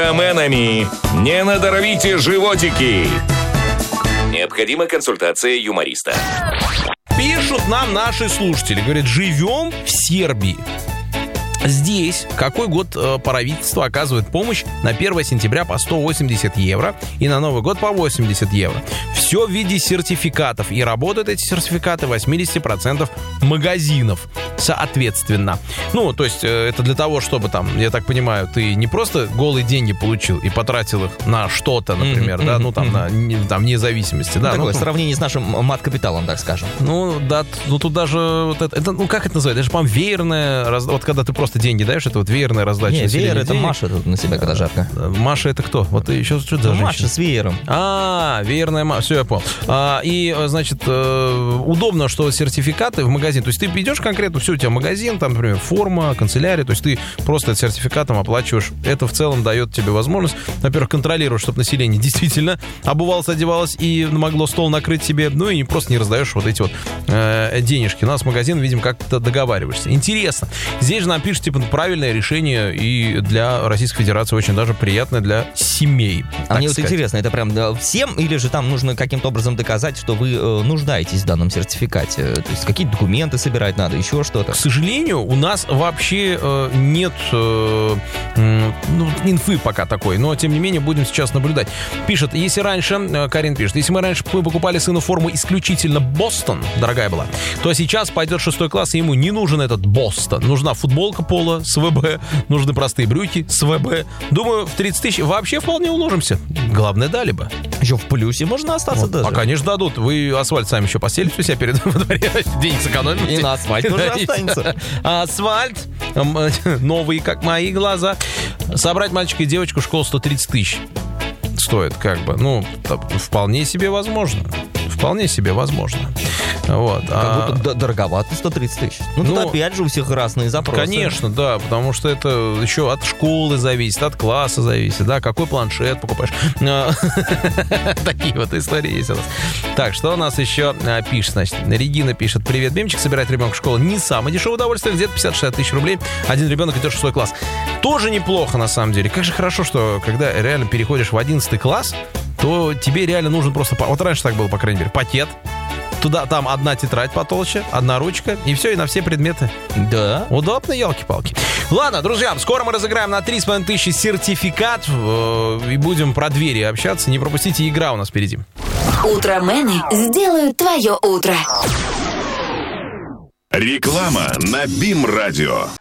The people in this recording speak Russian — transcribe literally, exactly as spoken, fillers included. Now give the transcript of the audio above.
Менами. Не надоровите животики. Необходима консультация юмориста. Пишут нам наши слушатели. Говорят, живем в Сербии. Здесь какой год э, правительство оказывает помощь на первое сентября по сто восемьдесят евро и на Новый год по восемьдесят евро. Все в виде сертификатов. И работают эти сертификаты восемьдесят процентов магазинов, соответственно. Ну, то есть э, это для того, чтобы там, я так понимаю, ты не просто голые деньги получил и потратил их на что-то, например, mm-hmm, да, ну там mm-hmm. на не, там, независимости. Ну, да, такое ну, сравнение с нашим мат-капиталом, так скажем. Ну, да, ну тут даже, вот это, это, ну как это называется? Это же, по-моему, веерная, раз, вот когда ты просто деньги даешь, это вот веерная раздача. Не, веер это денег. Маша тут на себя, когда жарко. Маша это кто? Вот еще что это за женщина? Маша с веером. А, веерная Маша, все, я понял. А, и, значит, удобно, что сертификаты в магазин, то есть ты идешь конкретно, все, у тебя магазин, там, например, форма, канцелярия, то есть ты просто сертификатом оплачиваешь. Это в целом дает тебе возможность, во-первых, контролировать, чтобы население действительно обувалось, одевалось и могло стол накрыть себе, ну и просто не раздаешь вот эти вот э, денежки. У нас магазин, видим, как-то договариваешься. Интересно. Здесь же нам пишут, типа, правильное решение и для Российской Федерации очень даже приятное для семей. А мне вот интересно, это прям да, всем или же там нужно каким-то образом доказать, что вы э, нуждаетесь в данном сертификате? То есть какие документы собирать надо, еще что-то? К сожалению, у нас вообще э, нет э, э, ну, инфы пока такой, но тем не менее будем сейчас наблюдать. Пишет, если раньше, э, Карин пишет, если мы раньше мы покупали сыну форму исключительно Бостон, дорогая была, то сейчас пойдет шестой класс, и ему не нужен этот Бостон. Нужна футболка пола с ВБ, нужны простые брюки с ВБ. Думаю, в тридцать тысяч вообще вполне уложимся. Главное, дали бы. Еще в плюсе можно остаться вот, даже. А, конечно, дадут. Вы асфальт сами еще постелите у себя перед во дворе. Денег сэкономите. И на асфальт тоже останется. Асфальт. Новый, как мои глаза. Собрать мальчика и девочку в школу сто тридцать тысяч стоит, как бы. Ну, вполне себе возможно. Вполне себе возможно. Вот. Как а... будто дороговато сто тридцать тысяч. Ну, ну, тут опять же у всех разные запросы. Конечно, да, потому что это еще от школы зависит, от класса зависит, да, какой планшет покупаешь. Такие вот истории есть у нас. Так, что у нас еще пишет, значит, Регина пишет: привет, Бимчик, собирать ребенка в школу не самое дешевое удовольствие, где-то пятьдесят-шестьдесят тысяч рублей, один ребенок идет в шестой класс. Тоже неплохо, на самом деле. Как же хорошо, что когда реально переходишь в одиннадцатый класс, то тебе реально нужен просто... Вот раньше так было, по крайней мере, пакет. Туда, там одна тетрадь потолще, одна ручка, и все, и на все предметы. Да. Удобно, елки-палки. Ладно, друзья, скоро мы разыграем на три с половиной тысячи сертификат, э, и будем про двери общаться. Не пропустите, игра у нас впереди. Утромены сделают твое утро. Реклама на БИМ-радио.